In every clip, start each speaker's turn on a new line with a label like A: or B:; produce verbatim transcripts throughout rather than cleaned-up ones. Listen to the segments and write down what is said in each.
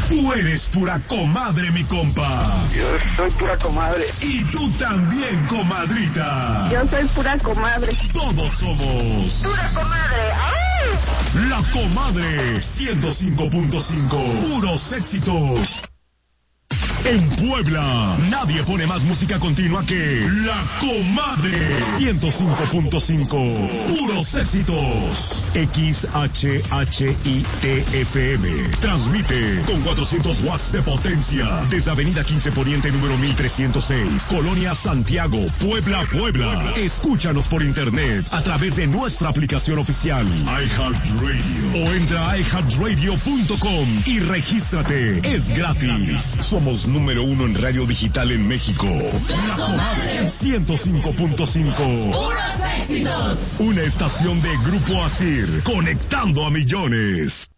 A: Tú eres pura comadre, mi compa.
B: Yo soy pura comadre.
A: Y tú también, comadrita.
C: Yo soy pura comadre.
A: Todos somos
C: pura comadre. ¡Ay!
A: La Comadre ciento cinco punto cinco. Puros éxitos. En Puebla, nadie pone más música continua que La Comadre ciento cinco punto cinco. Puros éxitos. X H H I T F M. Transmite con cuatrocientos watts de potencia desde Avenida quince Poniente número mil trescientos seis, Colonia Santiago, Puebla, Puebla. Escúchanos por internet a través de nuestra aplicación oficial iHeartRadio o entra a i heart radio punto com y regístrate. Es gratis. Somos número uno en radio digital en México. La Comadre ciento cinco punto cinco.
D: Puros éxitos.
A: Una estación de Grupo Asir, conectando a millones.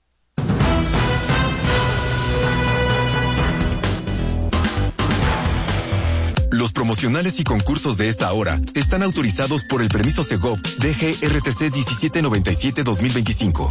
E: Los promocionales y concursos de esta hora están autorizados por el permiso Segov D G R T C diecisiete noventa y siete dos mil veinticinco.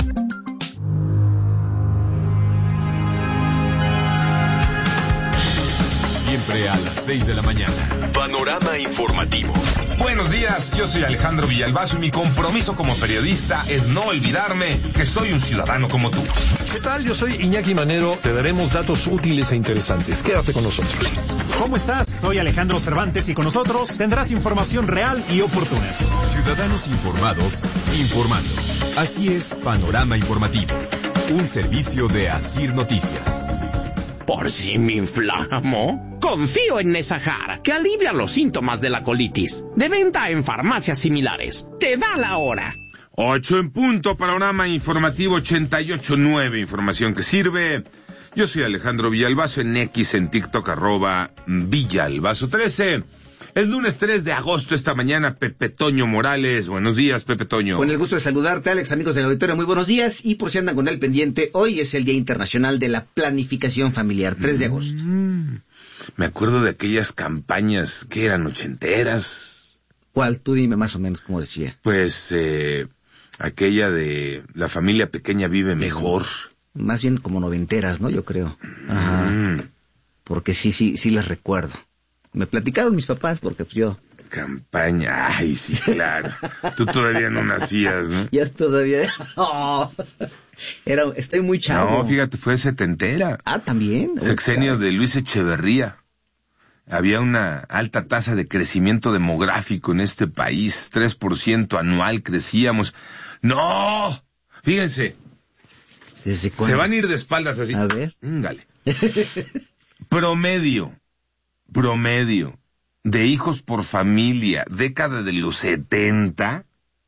E: Siempre a las seis de la mañana. Panorama informativo.
F: Buenos días, yo soy Alejandro Villalbazo y mi compromiso como periodista es no olvidarme que soy un ciudadano como tú.
G: ¿Qué tal? Yo soy Iñaki Manero. Te daremos datos útiles e interesantes. Quédate con nosotros.
H: ¿Cómo estás? Soy Alejandro Cervantes y con nosotros tendrás información real y oportuna.
E: Ciudadanos informados, informando. Así es, Panorama Informativo. Un servicio de Asir Noticias.
I: Por si me inflamo, confío en Nesahar, que alivia los síntomas de la colitis. De venta en farmacias similares. Te da la hora.
F: Ocho en punto, Panorama Informativo ochenta y ocho punto nueve, información que sirve. Yo soy Alejandro Villalbazo, en X, en TikTok, arroba Villalbazo trece. Es lunes tres de agosto, esta mañana, Pepe Toño Morales. Buenos días, Pepe Toño.
J: Con el gusto de saludarte, Alex, amigos del auditorio, muy buenos días. Y por si andan con el pendiente, hoy es el Día Internacional de la Planificación Familiar, tres de agosto.
F: Mm, me acuerdo de aquellas campañas que eran ochenteras.
J: ¿Cuál? Tú dime más o menos cómo decía.
F: Pues, eh, aquella de la familia pequeña vive mejor.
J: Más bien como noventeras, ¿no? Yo creo. Ajá.
F: Mm.
J: Porque sí, sí, sí las recuerdo. Me platicaron mis papás porque pues yo...
F: Campaña, ay, sí, claro. Tú todavía no nacías, ¿no?
J: Ya todavía... Oh. Era, estoy muy chavo.
F: No, fíjate, fue setentera.
J: Ah, ¿también?
F: Sexenio
J: Otra.
F: de Luis Echeverría. Había una alta tasa de crecimiento demográfico en este país. tres por ciento anual crecíamos. ¡No! Fíjense.
J: ¿Desde cuándo?
F: Se van a ir de espaldas así.
J: A ver.
F: Íngale. Promedio. Promedio de hijos por familia, década de los setenta,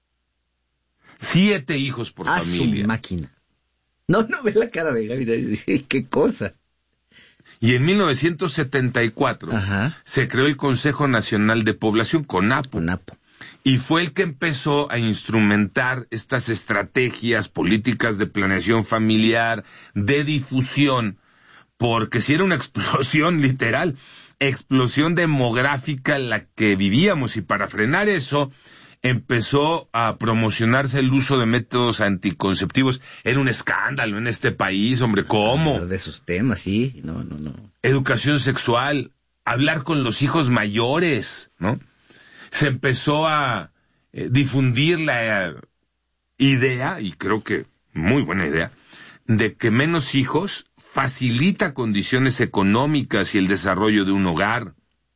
F: siete hijos por
J: ah,
F: familia.
J: Su máquina. No, no, ve la cara de Gaby, qué cosa.
F: Y en mil novecientos setenta y cuatro
J: Ajá.
F: se creó el Consejo Nacional de Población, CONAPO.
J: CONAPO.
F: Y fue el que empezó a instrumentar estas estrategias políticas de planeación familiar, de difusión, porque si era una explosión literal, explosión demográfica en la que vivíamos, y para frenar eso empezó a promocionarse el uso de métodos anticonceptivos. Era un escándalo en este país, hombre, ¿cómo?
J: De esos temas, sí, no, no, no.
F: Educación sexual, hablar con los hijos mayores, ¿no? Se empezó a eh, difundir la eh, idea, y creo que muy buena idea, de que menos hijos facilita condiciones económicas y el desarrollo de un hogar.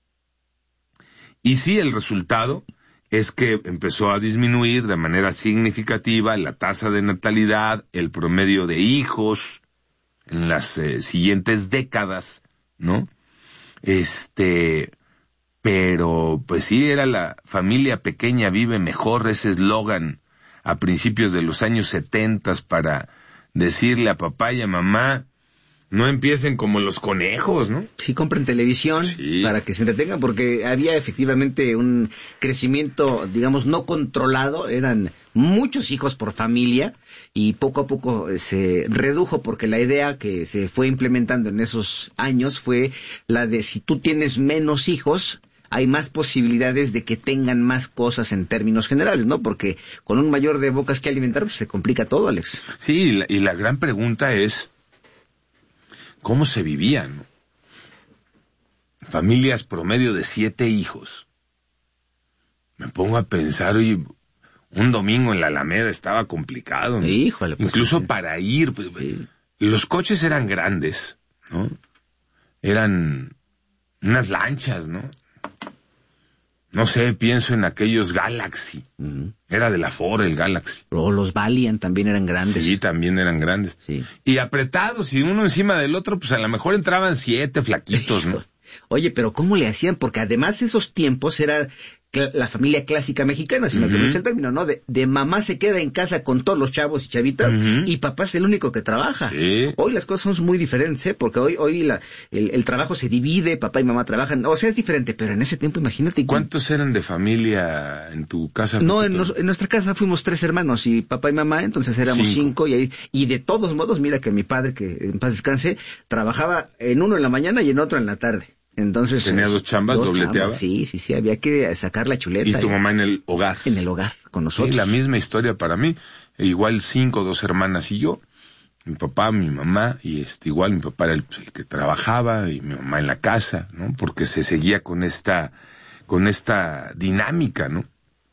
F: Y sí, el resultado es que empezó a disminuir de manera significativa la tasa de natalidad, el promedio de hijos en las eh, siguientes décadas, ¿no? Este, pero pues sí, era la familia pequeña vive mejor, ese eslogan a principios de los años setentas para decirle a papá y a mamá: no empiecen como los conejos, ¿no?
J: Sí, compren televisión
F: sí.
J: para que se entretengan, porque había efectivamente un crecimiento, digamos, no controlado. Eran muchos hijos por familia y poco a poco se redujo, porque la idea que se fue implementando en esos años fue la de si tú tienes menos hijos, hay más posibilidades de que tengan más cosas en términos generales, ¿no? Porque con un mayor de bocas que alimentar, pues se complica todo, Alex.
F: Sí, y la, y la gran pregunta es: cómo se vivía, ¿no? Familias promedio de siete hijos. Me pongo a pensar, oye, un domingo en la Alameda estaba complicado, ¿no?
J: Híjole, pues,
F: incluso
J: sí.
F: para ir, pues,
J: Sí.
F: los coches eran grandes, ¿no? Eran unas lanchas, ¿no? No sé, pienso en aquellos Galaxy.
J: Uh-huh.
F: Era de la Ford el Galaxy.
J: O los Valiant también eran grandes.
F: Sí, también eran grandes.
J: Sí.
F: Y apretados, y uno encima del otro, pues a lo mejor entraban siete flaquitos, ¿no?
J: Oye, pero ¿cómo le hacían? Porque además esos tiempos era cl- la familia clásica mexicana, si no te
F: Ujú.
J: gusta el término, ¿no? De, de mamá se queda en casa con todos los chavos y chavitas
F: Ujú.
J: y papá es el único que trabaja.
F: Sí.
J: Hoy las cosas son muy diferentes, ¿eh? Porque hoy hoy la, el, el trabajo se divide, papá y mamá trabajan. O sea, es diferente, pero en ese tiempo imagínate.
F: ¿Cuántos eran de familia en tu casa?
J: No, en,
F: Paquito?
J: nos- en nuestra casa fuimos tres hermanos y papá y mamá, entonces éramos
F: Cinco.
J: cinco, y, ahí, y de todos modos, mira que mi padre, que en paz descanse, trabajaba en uno en la mañana y en otro en la tarde. Entonces
F: ¿Tenía
J: eh,
F: dos chambas, dobleteaba?
J: chambas, sí, sí, sí, había que sacar la chuleta.
F: Y tu
J: eh,
F: mamá en el hogar.
J: en el hogar, con
F: Sí,
J: nosotros.
F: la misma historia para mí. E igual cinco, dos hermanas y yo. Mi papá, mi mamá, y este igual mi papá era el, el que trabajaba y mi mamá en la casa, ¿no? Porque se seguía con esta, con esta dinámica, ¿no?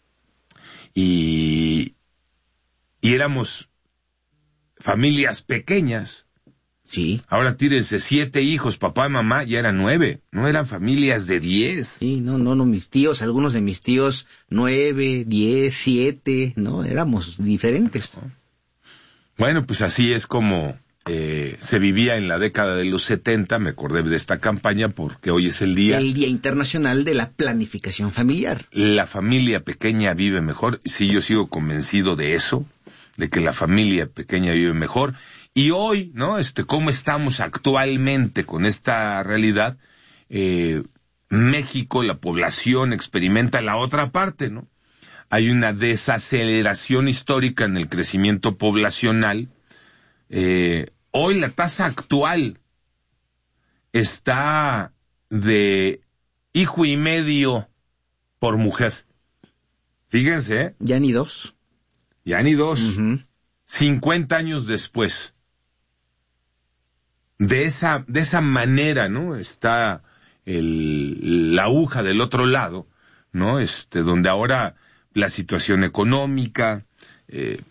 F: Y, y éramos familias pequeñas.
J: Sí,
F: Ahora tírense siete hijos, papá y mamá, ya eran nueve, no eran familias de diez.
J: sí, no, no, no, mis tíos, algunos de mis tíos, nueve, diez, siete, ¿no? Éramos diferentes.
F: Bueno, pues así es como eh, se vivía en la década de los setenta, me acordé de esta campaña porque hoy es el día.
J: El Día Internacional de la Planificación Familiar.
F: La familia pequeña vive mejor, sí, yo sigo convencido de eso, de que la familia pequeña vive mejor. Y hoy, ¿no? Este, ¿cómo estamos actualmente con esta realidad? Eh, México, la población experimenta la otra parte, ¿no? Hay una desaceleración histórica en el crecimiento poblacional. Eh, hoy la tasa actual está de hijo y medio por mujer. Fíjense, ¿eh?
J: Ya ni dos.
F: Ya ni dos.
J: Ujú.
F: cincuenta años después. De esa, de esa manera, ¿no? Está el, la aguja del otro lado, ¿no? Este, donde ahora la situación económica, eh,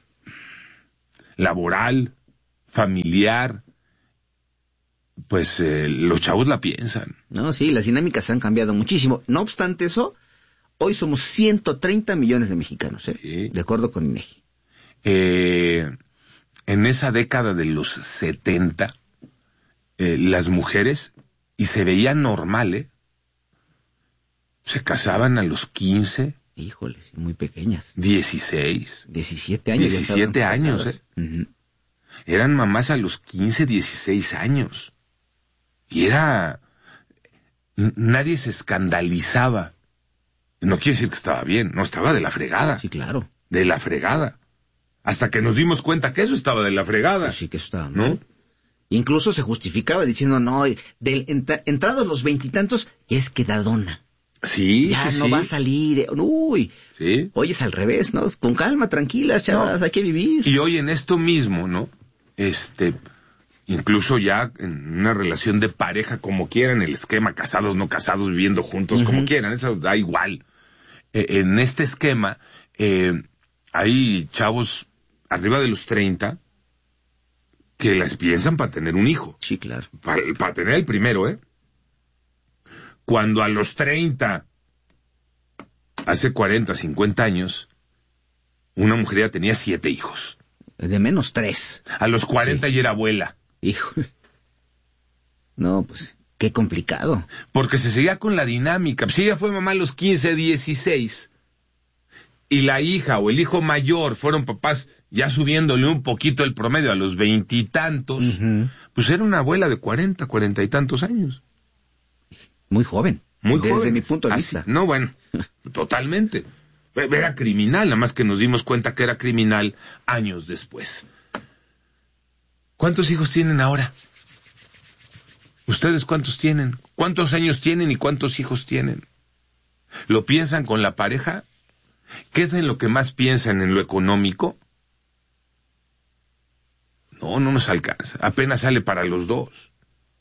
F: laboral, familiar, pues eh, los chavos la piensan.
J: No, sí, las dinámicas han cambiado muchísimo. No obstante eso, hoy somos ciento treinta millones de mexicanos, ¿eh?
F: Sí.
J: De acuerdo con INEGI.
F: Eh, en esa década de los setenta, eh, las mujeres, y se veía normal, ¿eh? Se casaban a los quince,
J: Híjole, sí, muy pequeñas.
F: dieciséis,
J: diecisiete años. ya
F: diecisiete
J: estaban
F: años,
J: casadas. Ujú.
F: eran mamás a los quince, dieciséis años. Y era... n- nadie se escandalizaba. No quiere decir que estaba bien, no, estaba de la fregada.
J: Sí, claro.
F: De la fregada. Hasta que nos dimos cuenta que eso estaba de la fregada.
J: Pues sí que eso estaba
F: ¿no?
J: mal. Incluso se justificaba diciendo, no, del, entra- entrados los veintitantos, ya es quedadona.
F: Sí,
J: Ya
F: sí,
J: no
F: sí.
J: va a salir. eh, Uy,
F: Sí.
J: hoy es al revés, ¿no? Con calma, tranquilas, chavas,
F: No.
J: hay que vivir.
F: Y hoy en esto mismo, ¿no? Este, incluso ya en una relación de pareja, como quieran, el esquema, casados, no casados, viviendo juntos,
J: Ujú.
F: como quieran, eso da igual. Eh, en este esquema, eh, hay chavos arriba de los treinta que las piensan para tener un hijo.
J: Sí, claro.
F: Para, para tener el primero, ¿eh? Cuando a los treinta, hace cuarenta, cincuenta años, una mujer ya tenía siete hijos.
J: De menos tres.
F: A los cuarenta
J: Sí.
F: ya era abuela.
J: Hijo. No, pues, qué complicado.
F: Porque se seguía con la dinámica. Si ella fue mamá a los quince, dieciséis, y la hija o el hijo mayor fueron papás ya subiéndole un poquito el promedio a los veintitantos,
J: Ujú.
F: pues era una abuela de cuarenta, cuarenta y tantos años.
J: Muy joven.
F: Muy
J: Desde
F: joven.
J: mi punto de
F: Ah,
J: vista.
F: sí. No, bueno, totalmente. Era criminal, nada más que nos dimos cuenta que era criminal años después. ¿Cuántos hijos tienen ahora? ¿Ustedes cuántos tienen? ¿Cuántos años tienen y cuántos hijos tienen? ¿Lo piensan con la pareja? ¿Qué es en lo que más piensan? ¿En lo económico? No, no nos alcanza. Apenas sale para los dos.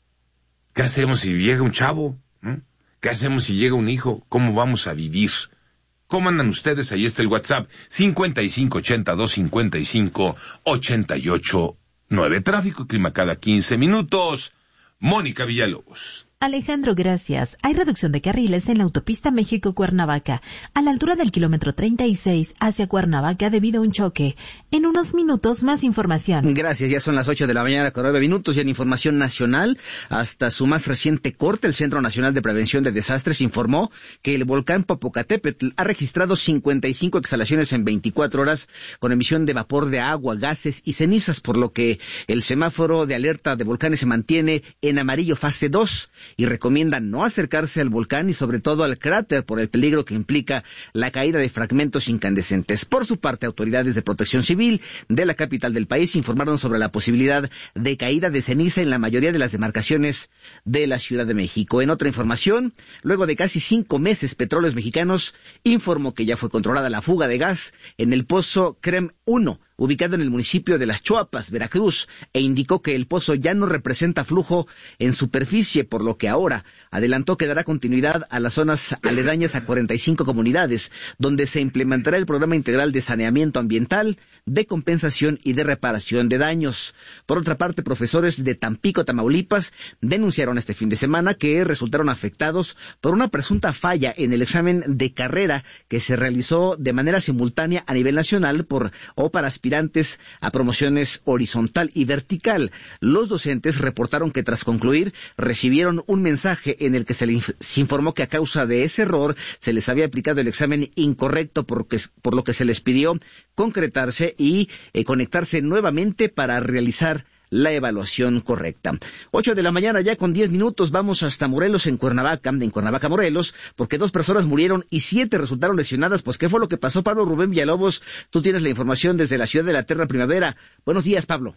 F: ¿Qué hacemos si llega un chavo? ¿no? ¿Qué hacemos si llega un hijo? ¿Cómo vamos a vivir? ¿Cómo andan ustedes? Ahí está el WhatsApp, cincuenta y cinco ochenta y dos cincuenta y cinco ochenta y ocho nueve. Tráfico y clima cada quince minutos. Mónica Villalobos.
B: Alejandro, gracias. Hay reducción de carriles en la autopista México-Cuernavaca, a la altura del kilómetro treinta y seis hacia Cuernavaca debido a un choque. En unos minutos más información.
J: Gracias, ya son las ocho de la mañana con nueve minutos y en información nacional, hasta su más reciente corte, el Centro Nacional de Prevención de Desastres informó que el volcán Popocatépetl ha registrado cincuenta y cinco exhalaciones en veinticuatro horas con emisión de vapor de agua, gases y cenizas, por lo que el semáforo de alerta de volcanes se mantiene en amarillo fase dos. Y recomienda no acercarse al volcán y sobre todo al cráter por el peligro que implica la caída de fragmentos incandescentes. Por su parte, autoridades de protección civil de la capital del país informaron sobre la posibilidad de caída de ceniza en la mayoría de las demarcaciones de la Ciudad de México. En otra información, luego de casi cinco meses, Petróleos Mexicanos informó que ya fue controlada la fuga de gas en el pozo Crem uno, ubicado en el municipio de Las Chuapas, Veracruz, e indicó que el pozo ya no representa flujo en superficie, por lo que ahora adelantó que dará continuidad a las zonas aledañas a cuarenta y cinco comunidades, donde se implementará el programa integral de saneamiento ambiental, de compensación y de reparación de daños. Por otra parte, profesores de Tampico, Tamaulipas, denunciaron este fin de semana que resultaron afectados por una presunta falla en el examen de carrera que se realizó de manera simultánea a nivel nacional por o para aspirantes a promociones horizontal y vertical. Los docentes reportaron que tras concluir recibieron un mensaje en el que se les informó que a causa de ese error se les había aplicado el examen incorrecto, por, que, por lo que se les pidió concretarse y eh, conectarse nuevamente para realizar la evaluación correcta. Ocho de la mañana ya con diez minutos, vamos hasta Morelos, en Cuernavaca, en Cuernavaca, Morelos, porque dos personas murieron y siete resultaron lesionadas. Pues, ¿qué fue lo que pasó, Pablo Rubén Villalobos? Tú tienes la información desde la ciudad de la eterna primavera. Buenos días, Pablo.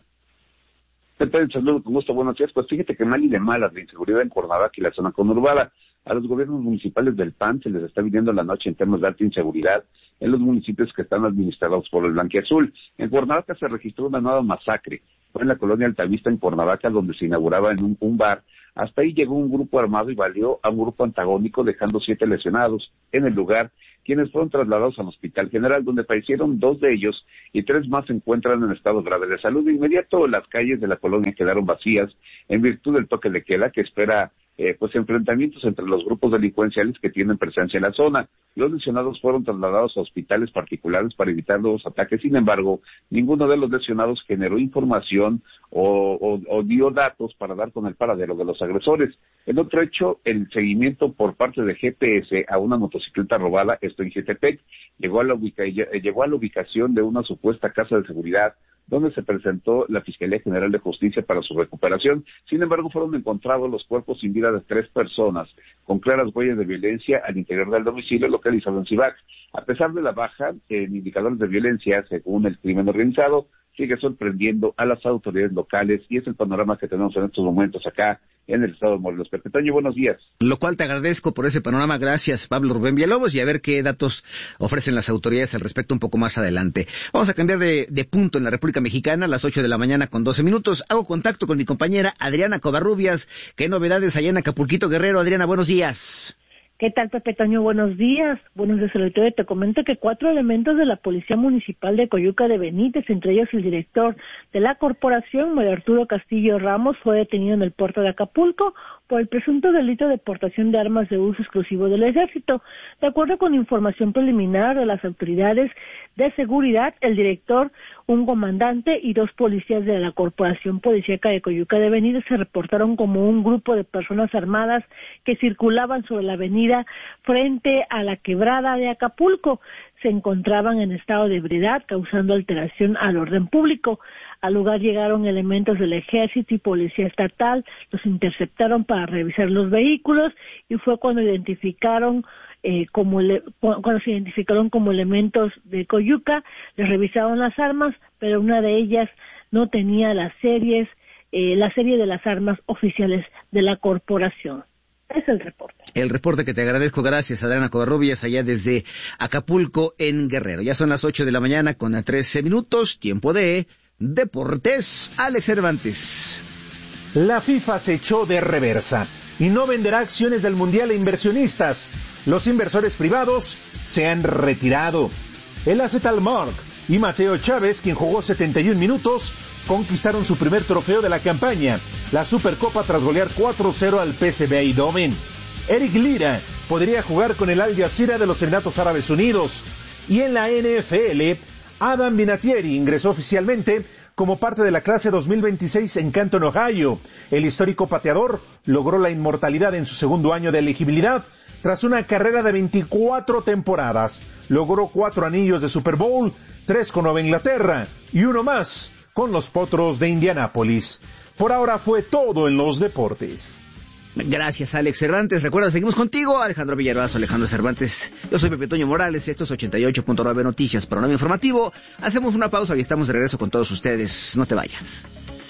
K: ¿Qué tal? Saludos, con gusto, buenos días. Pues fíjate que mal y de malas, la inseguridad en Cuernavaca y la zona conurbada. A los gobiernos municipales del P A N se les está viniendo la noche en temas de alta inseguridad en los municipios que están administrados por el Blanquiazul. En Cuernavaca se registró una nueva masacre. Fue en la colonia Altavista, en Cuernavaca, donde se inauguraba en un, un bar. Hasta ahí llegó un grupo armado y valió a un grupo antagónico, dejando siete lesionados en el lugar, quienes fueron trasladados al Hospital General, donde fallecieron dos de ellos y tres más se encuentran en estado grave de salud. De inmediato, las calles de la colonia quedaron vacías en virtud del toque de queda que espera Eh, pues enfrentamientos entre los grupos delincuenciales que tienen presencia en la zona. Los lesionados fueron trasladados a hospitales particulares para evitar los ataques. Sin embargo, ninguno de los lesionados generó información o, o, o dio datos para dar con el paradero de los agresores. En otro hecho, el seguimiento por parte de G P S a una motocicleta robada, esto en Jetepec, llegó a la ubica, llegó a la ubicación de una supuesta casa de seguridad, donde se presentó la Fiscalía General de Justicia para su recuperación. Sin embargo, fueron encontrados los cuerpos sin vida de tres personas, con claras huellas de violencia al interior del domicilio localizado en Cibac. A pesar de la baja en indicadores de violencia, según el crimen organizado, sigue sorprendiendo a las autoridades locales y es el panorama que tenemos en estos momentos acá en el estado de Morelos. Pepe Toño, buenos días.
J: Lo cual te agradezco por ese panorama. Gracias, Pablo Rubén Villalobos, y a ver qué datos ofrecen las autoridades al respecto un poco más adelante. Vamos a cambiar de, de punto en la República Mexicana, a las ocho de la mañana con doce minutos. Hago contacto con mi compañera Adriana Covarrubias. ¿Qué novedades allá en Acapulquito, Guerrero? Adriana, buenos días.
L: ¿Qué tal, Pepe Toño? Buenos días. Buenos días, auditorio. Te comento que cuatro elementos de la Policía Municipal de Coyuca de Benítez, entre ellos el director de la corporación, Mario Arturo Castillo Ramos, fue detenido en el puerto de Acapulco por el presunto delito de portación de armas de uso exclusivo del Ejército. De acuerdo con información preliminar de las autoridades de seguridad, el director, un comandante y dos policías de la Corporación Policíaca de Coyuca de Benítez se reportaron como un grupo de personas armadas que circulaban sobre la avenida frente a la quebrada de Acapulco. Se encontraban en estado de ebriedad, causando alteración al orden público. Al lugar llegaron elementos del Ejército y Policía Estatal, los interceptaron para revisar los vehículos y fue cuando identificaron eh, como le, cuando se identificaron como elementos de Coyuca, les revisaron las armas, pero una de ellas no tenía las series, eh, la serie de las armas oficiales de la corporación. Es el reporte.
J: El reporte que te agradezco, gracias, Adriana Covarrubias, allá desde Acapulco, en Guerrero. Ya son las ocho de la mañana con trece minutos, tiempo de Deportes. Alex Cervantes.
M: La FIFA se echó de reversa y no venderá acciones del Mundial a inversionistas. Los inversores privados se han retirado. El A Z Alkmaar y Mateo Chávez, quien jugó setenta y un minutos, conquistaron su primer trofeo de la campaña, la Supercopa, tras golear cuatro cero al P S V Eindhoven. Eric Lira podría jugar con el Al Jazeera de los Emiratos Árabes Unidos. Y en la N F L, Adam Vinatieri ingresó oficialmente como parte de la clase dos mil veintiséis en Canton, Ohio. El histórico pateador logró la inmortalidad en su segundo año de elegibilidad tras una carrera de veinticuatro temporadas. Logró cuatro anillos de Super Bowl, tres con Nueva Inglaterra y uno más con los Potros de Indianápolis. Por ahora fue todo en los deportes.
J: Gracias, Alex Cervantes. Recuerda, seguimos contigo, Alejandro Villarbazo, Alejandro Cervantes. Yo soy Pepe Toño Morales, esto es ochenta y ocho punto nueve Noticias, programa informativo. Hacemos una pausa y estamos de regreso con todos ustedes. No te vayas.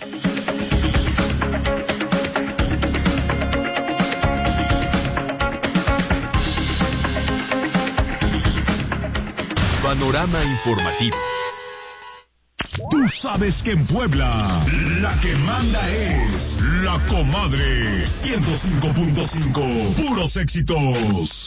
A: Panorama informativo. Tú sabes que en Puebla la que manda es La Comadre. ciento cinco punto cinco, puros éxitos.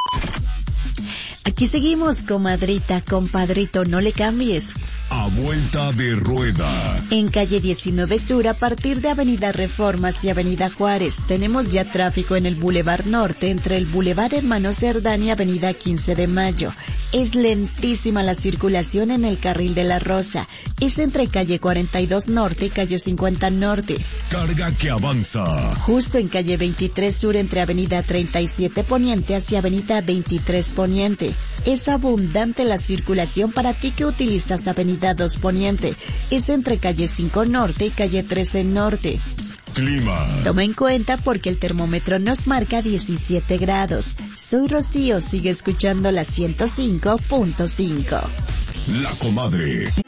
B: Aquí seguimos, comadrita, compadrito, no le cambies.
A: A vuelta de rueda.
B: En calle diecinueve Sur, a partir de Avenida Reformas y Avenida Juárez, tenemos ya tráfico en el Boulevard Norte, entre el Boulevard Hermano Cerdán y Avenida quince de Mayo. Es lentísima la circulación en el carril de la Rosa. Es entre calle cuarenta y dos Norte y calle cincuenta Norte.
A: Carga que avanza.
B: Justo en calle veintitrés Sur, entre Avenida treinta y siete Poniente hacia Avenida veintitrés Poniente. Es abundante la circulación para ti que utilizas Avenida dos Poniente. Es entre calle cinco Norte y calle trece Norte.
A: Clima.
B: Toma en cuenta porque el termómetro nos marca diecisiete grados. Soy Rocío, sigue escuchando la ciento cinco punto cinco.
A: La Comadre.